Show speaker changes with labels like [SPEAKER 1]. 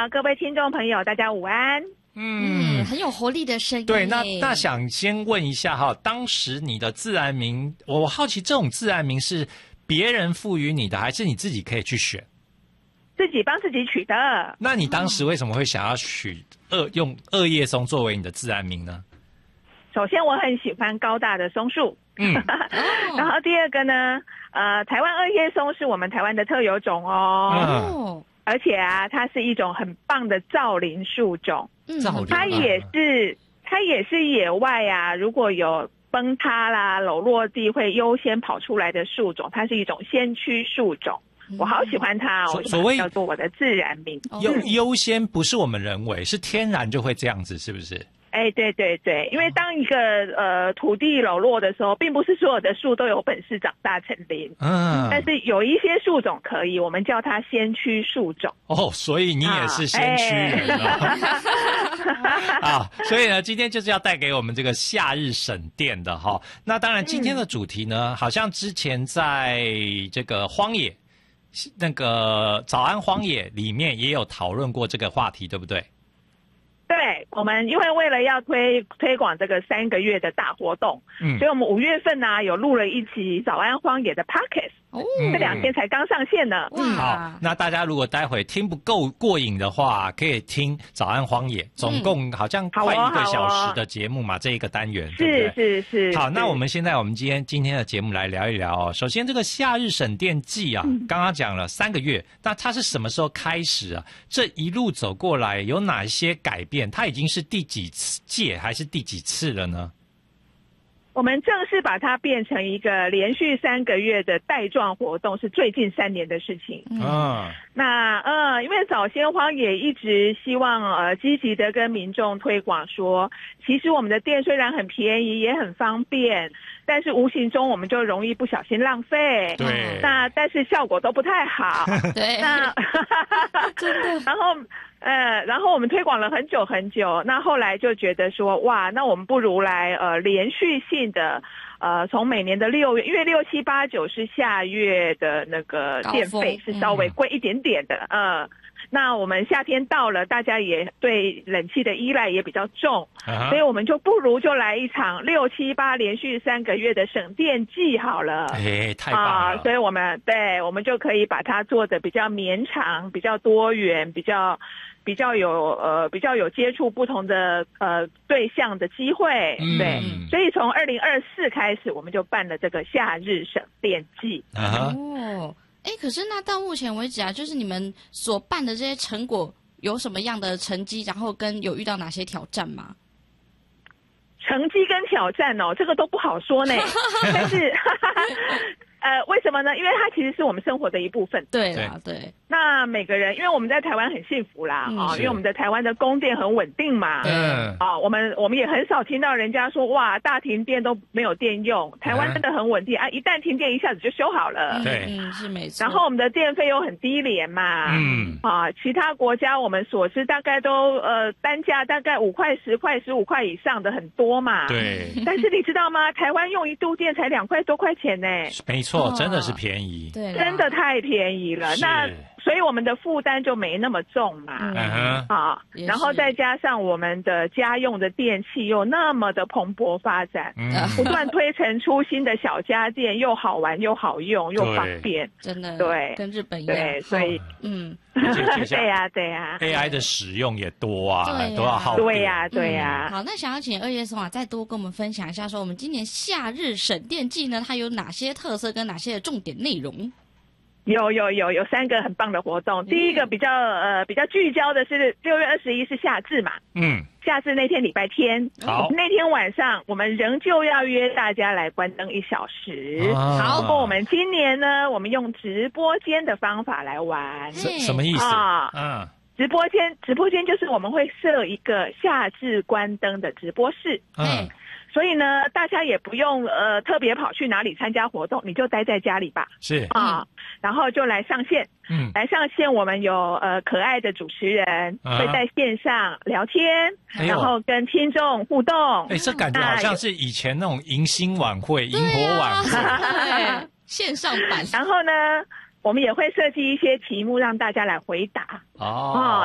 [SPEAKER 1] 好，各位听众朋友，大家午安。
[SPEAKER 2] 很有活力的声音。
[SPEAKER 3] 对，那想先问一下哈，当时你的自然名，我好奇这种自然名是别人赋予你的，还是你自己可以去选？
[SPEAKER 1] 自己帮自己取的。
[SPEAKER 3] 那你当时为什么会想要用二叶松作为你的自然名呢？
[SPEAKER 1] 首先，我很喜欢高大的松树。然后第二个呢，台湾二叶松是我们台湾的特有种哦。而且啊，它是一种很棒的造林树种。它也是野外啊，如果有崩塌啦、楼落地会优先跑出来的树种，它是一种先驱树种。我好喜欢它哦，
[SPEAKER 3] 所谓
[SPEAKER 1] 叫做我的自然名。
[SPEAKER 3] 优先不是我们人为，是天然就会这样子，是不是？
[SPEAKER 1] 哎，对对对，因为当一个土地裸落的时候，并不是所有的树都有本事长大成林，但是有一些树种可以，我们叫它先驱树种。
[SPEAKER 3] 哦，所以你也是先驱人啊！所以呢，今天就是要带给我们这个夏日省电的哈。那当然，今天的主题呢，好像之前在这个荒野那个早安荒野里面也有讨论过这个话题，对不对？
[SPEAKER 1] 对，我们因为为了要推广这个3个月的大活动，所以我们5月份呢有录了一期早安荒野的 Podcast，这2天才刚上线呢。
[SPEAKER 3] 好，那大家如果待会听不够过瘾的话，可以听早安荒野，总共好像快1个小时的节目嘛，这一个单元，对不对？
[SPEAKER 1] 是。
[SPEAKER 3] 好，那我们今天的节目来聊一聊哦。首先，这个夏日省电季啊，刚刚讲了3个月，那它是什么时候开始啊？这一路走过来有哪一些改变？它已经是第几届还是第几次了呢？
[SPEAKER 1] 我们正式把它变成一个连续3个月的带状活动，是最近3年的事情。那因为早先荒野一直希望积极的跟民众推广说，其实我们的电虽然很便宜也很方便，但是无形中我们就容易不小心浪费。
[SPEAKER 3] 对。
[SPEAKER 1] 那但是效果都不太好。
[SPEAKER 2] 对。
[SPEAKER 1] 那
[SPEAKER 2] 真的。
[SPEAKER 1] 然后我们推广了很久很久，那后来就觉得说，哇，那我们不如来连续性的从每年的6月，因为6、7、8、9是夏月的那个电费是稍微贵一点点的，那我们夏天到了，大家也对冷气的依赖也比较重，所以我们就不如就来一场6、7、8连续3个月的省电季好了。
[SPEAKER 3] 太棒了！
[SPEAKER 1] 所以我们就可以把它做的比较绵长、比较多元、比较有接触不同的对象的机会。对，所以从2024开始，我们就办了这个夏日省电季。
[SPEAKER 2] 可是那到目前为止啊，就是你们所办的这些成果有什么样的成绩，然后有遇到哪些挑战吗？
[SPEAKER 1] 成绩跟挑战哦，这个都不好说呢。但是为什么呢？因为它其实是我们生活的一部分。
[SPEAKER 2] 对啦，对。
[SPEAKER 1] 那每个人，因为我们在台湾很幸福啦，因为我们在台湾的供电很稳定嘛。我们也很少听到人家说哇大停电都没有电用，台湾真的很稳定啊，一旦停电一下子就修好了。
[SPEAKER 3] 对，
[SPEAKER 2] 是没错。
[SPEAKER 1] 然后我们的电费又很低廉嘛。其他国家我们所知大概都单价大概5块、10块、15块以上的很多嘛。
[SPEAKER 3] 对。
[SPEAKER 1] 但是你知道吗？台湾用1度电才2块多块钱呢。
[SPEAKER 3] 没错，真的是便宜。
[SPEAKER 2] 对，
[SPEAKER 1] 真的太便宜了。那所以我们的负担就没那么重嘛。然后再加上我们的家用的电器又那么的蓬勃发展，不断推陈出新的小家电，又好玩又好用又方便，
[SPEAKER 2] 真的
[SPEAKER 1] 对，
[SPEAKER 2] 跟日本一样。
[SPEAKER 1] 对，所以对呀
[SPEAKER 3] ，AI 的使用也多啊，都要耗
[SPEAKER 1] 电。对呀。
[SPEAKER 2] 好，那想要请二叶松再多跟我们分享一下，说我们今年夏日省电季呢，它有哪些特色跟哪些的重点内容？
[SPEAKER 1] 有3个很棒的活动。第一个比较聚焦的是6月21是夏至嘛。夏至那天礼拜天，那天晚上我们仍旧要约大家来关灯1小时。不过我们今年呢，我们用直播间的方法来玩。
[SPEAKER 3] 什么意思
[SPEAKER 1] 直播间就是我们会设一个夏至关灯的直播室。所以呢，大家也不用特别跑去哪里参加活动，你就待在家里吧。
[SPEAKER 3] 是
[SPEAKER 1] 然后就来上线。来上线，我们有可爱的主持人会在线上聊天，然后跟听众互动。
[SPEAKER 3] 这感觉好像是以前那种迎新晚会、萤火晚会
[SPEAKER 2] 线上版。
[SPEAKER 1] 然后呢，我们也会设计一些题目让大家来回答。